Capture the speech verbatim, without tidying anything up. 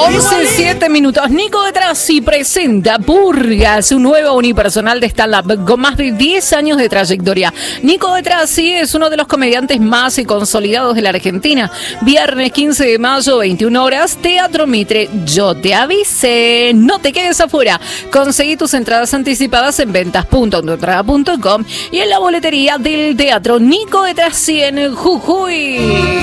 once, siete minutos. Nico de Trassi presenta Purga, su nuevo unipersonal de stand-up con más de diez años de trayectoria. Nico de Trassi es uno de los comediantes más consolidados de la Argentina. Viernes quince de mayo, veintiuna horas, Teatro Mitre. Yo te avisé, no te quedes afuera. Conseguí tus entradas anticipadas en ventas punto entrada punto com y en la boletería del Teatro Nico de Trassi en Jujuy.